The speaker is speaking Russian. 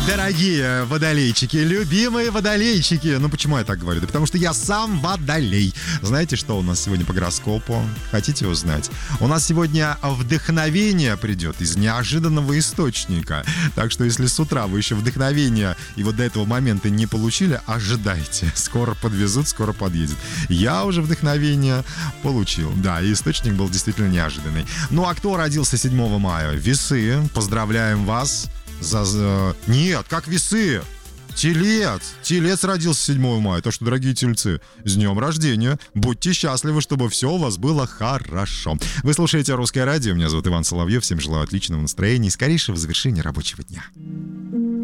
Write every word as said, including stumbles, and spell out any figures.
Дорогие водолейчики, любимые водолейчики. Ну, почему я так говорю? Да потому что я сам водолей. Знаете, что у нас сегодня по гороскопу? Хотите узнать? У нас сегодня вдохновение придет из неожиданного источника. Так что, если с утра вы еще вдохновение и вот до этого момента не получили, ожидайте. Скоро подвезут, скоро подъедет. Я уже вдохновение получил. Да, и источник был действительно неожиданный. Ну, а кто родился седьмого мая? Весы. Поздравляем вас. За, за... Нет, как весы. Телец. Телец родился седьмого мая. Так что, дорогие тельцы, с днем рождения. Будьте счастливы, чтобы все у вас было хорошо. Вы слушаете «Русское радио». Меня зовут Иван Соловьев. Всем желаю отличного настроения и скорейшего завершения рабочего дня.